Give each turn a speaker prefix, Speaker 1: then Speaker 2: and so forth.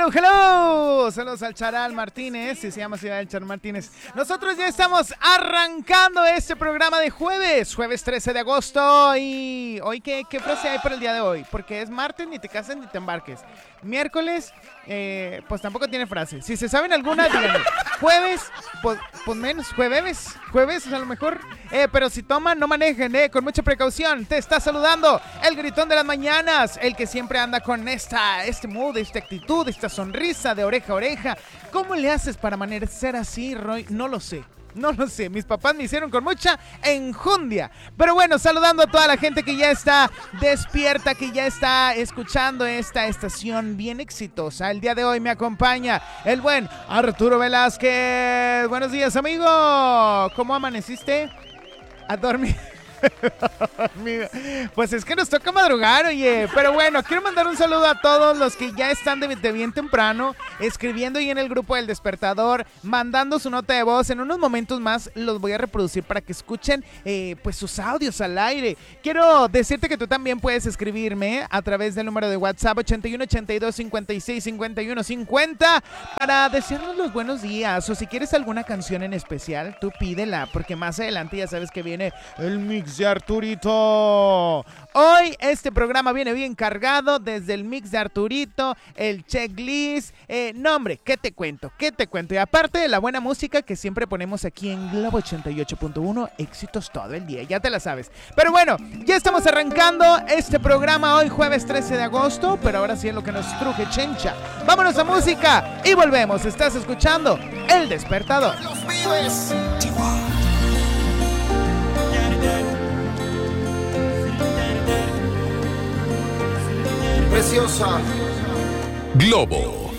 Speaker 1: hello. Saludos al Charal Martínez, si se llama Ciudad del Charal Martínez. Nosotros ya estamos arrancando este programa de jueves 13 de agosto. Y hoy, ¿qué frase hay para el día de hoy? Porque es martes, ni te cases ni te embarques. Miércoles, pues tampoco tiene frase. Si se saben alguna, díganme. Jueves, pues menos, jueves a lo mejor. Pero si toman, no manejen, con mucha precaución. Te está saludando el gritón de las mañanas, el que siempre anda con este mood, esta actitud, esta sonrisa de oreja a oreja. ¿Cómo le haces para amanecer así, Roy? No lo sé. Mis papás me hicieron con mucha enjundia. Pero bueno, saludando a toda la gente que ya está despierta, que ya está escuchando esta estación bien exitosa. El día de hoy me acompaña el buen Arturo Velázquez. Buenos días, amigo. ¿Cómo amaneciste? A dormir. Pues es que nos toca madrugar, oye. Pero bueno, quiero mandar un saludo a todos los que ya están de bien temprano escribiendo ahí en el grupo del Despertador, mandando su nota de voz. En unos momentos más los voy a reproducir para que escuchen pues sus audios al aire. Quiero decirte que tú también puedes escribirme a través del número de WhatsApp 81 82 56 51 50 para desearnos los buenos días, o si quieres alguna canción en especial, tú pídela, porque más adelante ya sabes que viene el mix de Arturito. Hoy este programa viene bien cargado, desde el mix de Arturito, el checklist, no hombre, ¿qué te cuento? Y aparte de la buena música que siempre ponemos aquí en Globo 88.1, éxitos todo el día, ya te la sabes. Pero bueno, ya estamos arrancando este programa hoy jueves 13 de agosto, pero ahora sí es lo que nos truje chencha. Vámonos a música y volvemos. Estás escuchando El Despertador.
Speaker 2: Los Vives. Preciosa.
Speaker 3: Globo